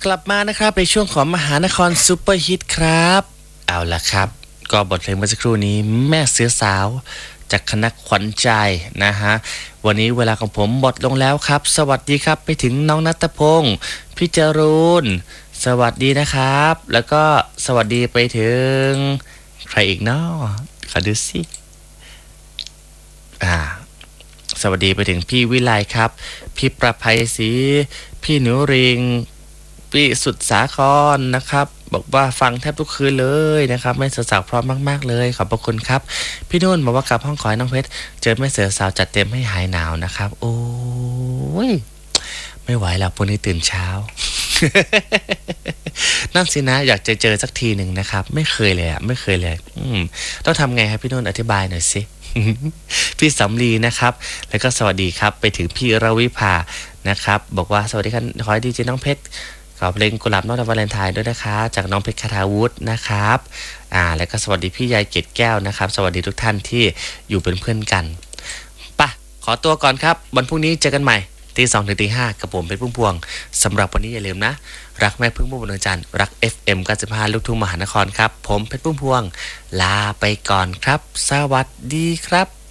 กลับมานะครับในช่วงของมหานครซูเปอร์ฮิตครับเอาละครับก็บทเพลงเมื่อสักครู่นี้แม่เสือสาวจากคณะขวัญใจนะฮะวันนี้เวลาของผมหมดลงแล้วครับสวัสดีครับไปถึงน้องณัฐพงศ์พี่จรูนสวัสดีนะครับแล้วก็สวัสดีไปถึงใครอีกเนาะขอดูสิสวัสดีไปถึงพี่วิไลครับพี่ประภัยศรีพี่หนูริงพี่สุดสาครนะครับบอกว่าฟังแทบทุกคืนเลยนะครับแม่เสือสาวพร้อมมากๆเลยขอบพระคุณครับพี่นุ่นบอกว่ากลับห้องขอให้น้องเพชรเจอแม่เสือสาวจัดเต็มให้หายหนาวนะครับโอ้ยไม่ไหวแล้วพรุ่งนี้ตื่นเช้า นั่นสินะอยากจะเจอสักทีหนึ่งนะครับไม่เคยเลยอ่ะไม่เคยเลยต้องทำไงครับพี่นุ่นอธิบายหน่อยสิ พี่สำลีนะครับแล้วก็สวัสดีครับไปถึงพี่รวิภานะครับบอกว่าสวัสดีครับขอให้ดีเจน้องเพชรขอเพลงกุหลาบนอกวาเลนไทน์ด้วยนะคะจากน้องเพชรคทาวุฒินะครับแล้วก็สวัสดีพี่ยายเกตแก้วนะครับสวัสดีทุกท่านที่อยู่เป็นเพื่อนกันป่ะขอตัวก่อนครับวันพรุ่งนี้เจอกันใหม่ตี2 ถึงตี 5กับผมเป็นพุ่มพวงสำหรับวันนี้อย่าลืมนะรักแม่พึ่งพุ่มพวงดวงจันทร์รัก FM 95ลูกทุ่งมหานครครับผมเพชรพุ่มพวงลาไปก่อนครับสวัสดีครับ